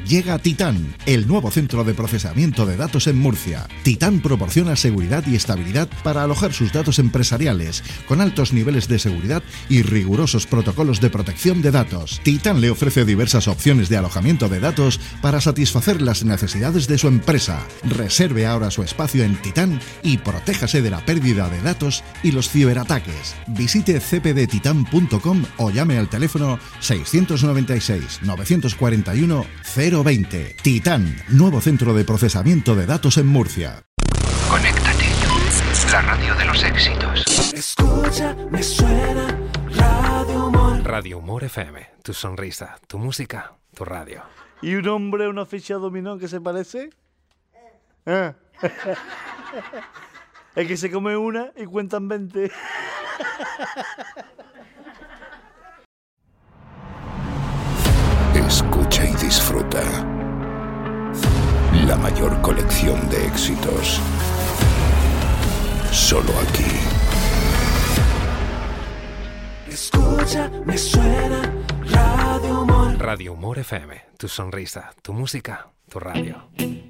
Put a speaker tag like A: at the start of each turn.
A: Llega Titán, el nuevo centro de procesamiento de datos en Murcia. Titán proporciona seguridad y estabilidad para alojar sus datos empresariales, con altos niveles de seguridad y rigurosos protocolos de protección de datos. Titán le ofrece diversas opciones de alojamiento de datos para satisfacer las necesidades de su empresa. Reserve ahora su espacio en Titán y protéjase de la pérdida de datos y los ciberataques. Visite cpdtitan.com o llame al teléfono 696 941 020. Titán, nuevo centro de procesamiento de datos en Murcia.
B: Conéctate, la radio de los éxitos.
C: Escucha, me suena Radio Humor.
D: Radio Humor FM, tu sonrisa, tu música, tu radio.
E: ¿Y un hombre, una ficha dominó que se parece? Es que se come una y cuentan 20.
F: Escucha y disfruta. La mayor colección de éxitos. Solo aquí.
C: Escucha, me suena Radio Humor.
D: Radio Humor FM, tu sonrisa, tu música, tu radio.